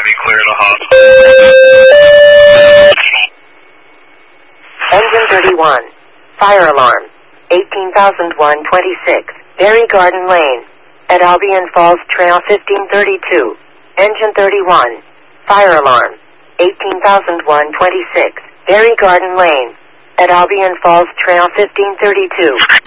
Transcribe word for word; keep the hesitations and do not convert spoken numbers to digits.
be clear to hospital. Engine thirty-one. Fire alarm. eighteen thousand one twenty-six. Berry Garden Lane. At Albion Falls Trail fifteen thirty-two. Engine thirty-one. Fire alarm. eighteen thousand one twenty-six. Berry Garden Lane. At Albion Falls Trail fifteen thirty-two.